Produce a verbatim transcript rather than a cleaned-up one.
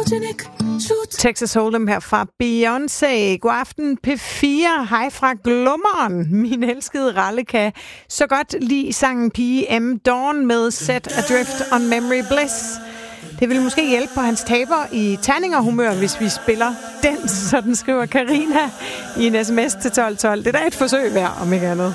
Texas Hold'em her fra Beyoncé. God aften P fire. Hej fra Glummeren. Min elskede Ralle kan så godt lide sangen P M Dawn med Set Adrift on Memory Bliss. Det vil måske hjælpe på hans taber i terningerhumør, hvis vi spiller den, sådan skriver Karina i en sms til tolv tolv. Det er da et forsøg værd, om ikke andet.